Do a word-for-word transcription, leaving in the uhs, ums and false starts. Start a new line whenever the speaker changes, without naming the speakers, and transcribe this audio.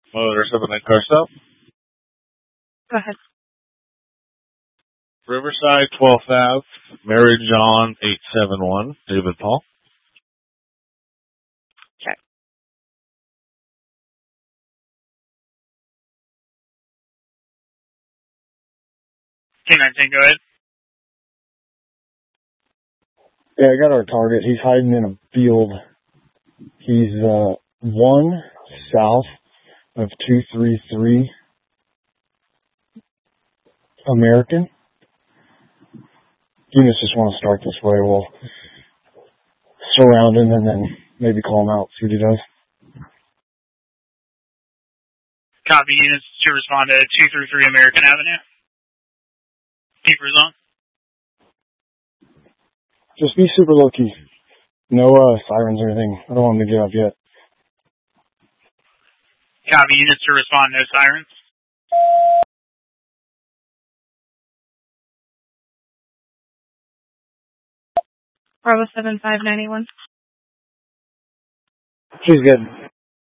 Motor seven nine car stop.
Go ahead.
Riverside, twelfth Avenue, Mary John, eight seven one, David Paul.
Check.
K nineteen, go ahead.
Yeah, I got our target. He's hiding in a field. He's uh, one south of two three three American. Units just want to start this way. We'll surround him and then maybe call him out, see what he does.
Copy, units to respond to two three three American Avenue. Keepers on.
Just be super low key. No uh, sirens or anything. I don't want him to get up yet.
Copy, units to respond, no sirens.
Bravo seven five ninety one.
She's good.